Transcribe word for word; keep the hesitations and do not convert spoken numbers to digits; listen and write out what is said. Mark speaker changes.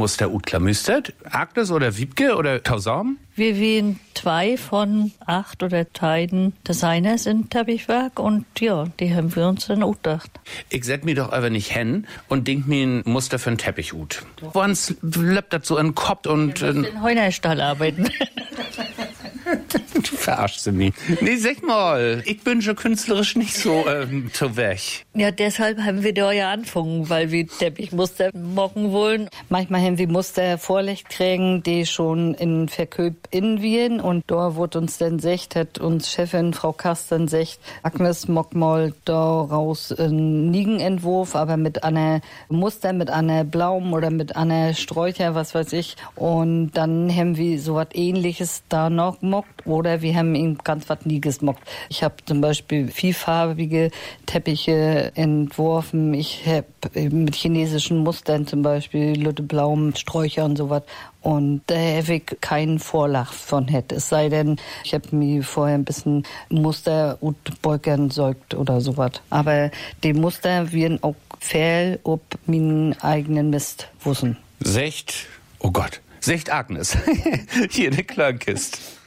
Speaker 1: Muster utklamüstert? Agnes oder Wiebke oder Tausam?
Speaker 2: Wir wählen zwei von acht oder Teiden Designers in Teppichwerk und ja, die haben wir uns dann auch gedacht.
Speaker 1: Ich set mir doch aber nicht hin und denk mir ein Muster für ein Teppich ut. Woans löppt das so in den Kopf und...
Speaker 2: Wir müssen in Heunerstall arbeiten.
Speaker 1: Du verarschst mich. Nee, sag mal, ich bin schon künstlerisch nicht so ähm, zu weg.
Speaker 2: Ja, deshalb haben wir da ja angefangen, weil wir Teppichmuster machen wollen.
Speaker 3: Manchmal haben wir Muster vorlegt kriegen, die schon in Verköp in Wien und da wird uns dann secht, hat uns Chefin Frau Kasten secht, Agnes mock mal da raus einen Niegenentwurf, aber mit einer Muster, mit einer Blaum oder mit einer Sträucher, was weiß ich. Und dann haben wir so was Ähnliches da noch gemockt oder wir haben ihm ganz was nie gemockt. Ich habe zum Beispiel vielfarbige Teppiche entworfen. Ich habe mit chinesischen Mustern zum Beispiel Lütteblaum, Sträucher und sowas. Und da habe ich keinen Vorlach von hätte. Es sei denn, ich habe mir vorher ein bisschen Muster und Beugern säugt oder sowas. Aber die Muster werden auch fehl ob meinen eigenen Mist wissen.
Speaker 1: Secht, oh Gott, Secht Agnes. Hier eine Klangkiste.